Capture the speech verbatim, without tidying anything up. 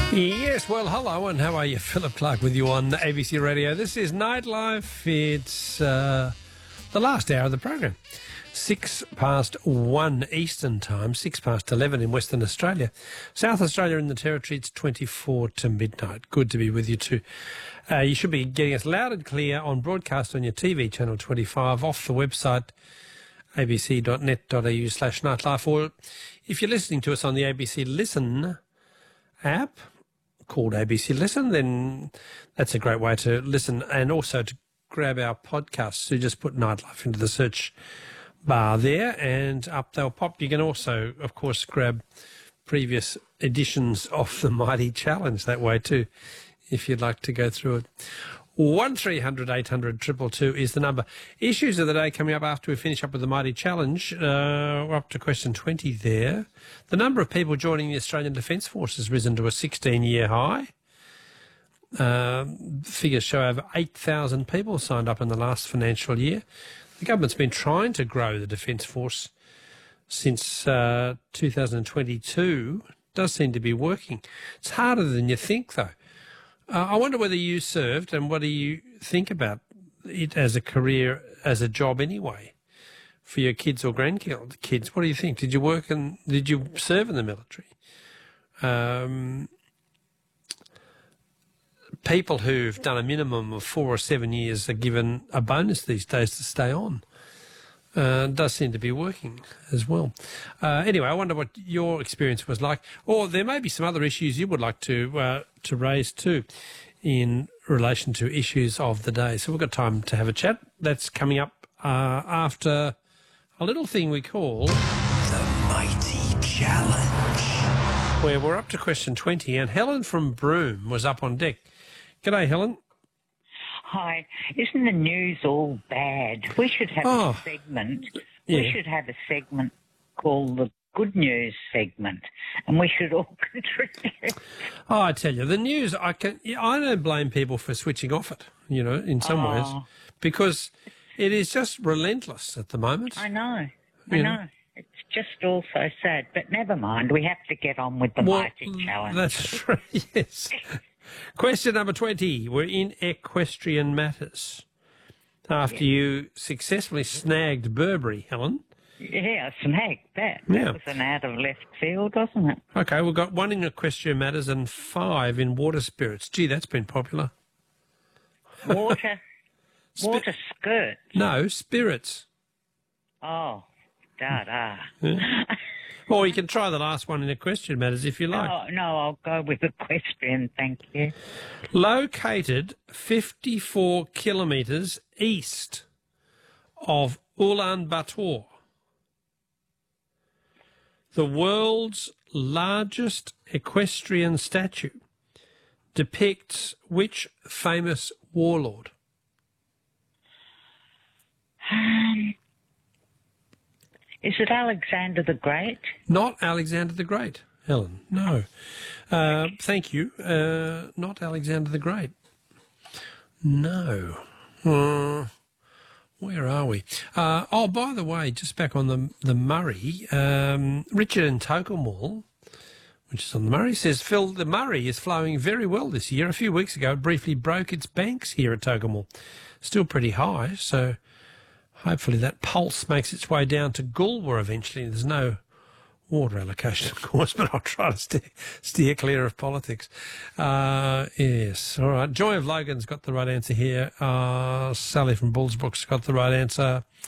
Yes, well, hello, and how are you? Philip Clark with you on A B C Radio. This is Nightlife. It's uh, the last hour of the program. Six past one Eastern Time, six past eleven in Western Australia. South Australia and the Territory, it's twenty-four to midnight. Good to be with you too. Uh, you should be getting us loud and clear on broadcast on your T V channel twenty-five, off the website abc.net.au slash nightlife, or if you're listening to us on the A B C Listen app, called A B C Listen, then that's a great way to listen, and also to grab our podcasts. So just put Nightlife into the search bar there and up they'll pop. You can also, of course, grab previous editions of the Mighty Challenge that way too, if you'd like to go through it. one three hundred eight hundred two two two is the number. Issues of the day coming up after we finish up with the Mighty Challenge. Uh, we're up to question twenty there. The number of people joining the Australian Defence Force has risen to a sixteen-year high. Uh, figures show over eight thousand people signed up in the last financial year. The government's been trying to grow the Defence Force since uh, two thousand twenty-two. It does seem to be working. It's harder than you think, though. Uh, I wonder whether you served, and what do you think about it as a career, as a job anyway, for your kids or grandkids? What do you think? Did you work and did you serve in the military? Um, people who've done a minimum of four or seven years are given a bonus these days to stay on. Uh, does seem to be working as well. Uh, anyway, I wonder what your experience was like, or there may be some other issues you would like to uh, to raise too, in relation to issues of the day. So we've got time to have a chat. That's coming up uh, after a little thing we call the Mighty Challenge, where we're up to question twenty, and Helen from Broome was up on deck. G'day, Helen. Hi. Isn't the news all bad? We should have oh, a segment. Yeah. We should have a segment called the Good News segment, and we should all contribute. Oh, I tell you, the news, I can, I don't blame people for switching off it, you know, in some Oh. ways, because it is just relentless at the moment. I know. I You know. know. It's just all so sad. But never mind. We have to get on with the Well, Mighty Challenge. That's true, yes. Question number twenty. We're in equestrian matters. After you successfully snagged Burberry, Helen. Yeah, snagged that. Yeah. That was an out of left field, wasn't it? Okay, we've got one in equestrian matters and five in water spirits. Gee, that's been popular. Water, water skirts. No, spirits. Oh, da-da. Or you can try the last one in equestrian matters if you like. Oh, no, I'll go with equestrian, thank you. Located fifty-four kilometres east of Ulaanbaatar, the world's largest equestrian statue depicts which famous warlord? Um, is it Alexander the Great? Not Alexander the Great, Helen. No. Uh, thank you. Uh, not Alexander the Great. No. Uh, where are we? Uh, oh, by the way, just back on the the Murray, um, Richard in Tocumwal, which is on the Murray, says, Phil, the Murray is flowing very well this year. A few weeks ago, it briefly broke its banks here at Tocumwal. Still pretty high, so hopefully that pulse makes its way down to Goolwa eventually. There's no water allocation, of course, but I'll try to steer, steer clear of politics. Uh, yes, all right. Joy of Logan's got the right answer here. Uh, Sally from Bullsbrook's got the right answer.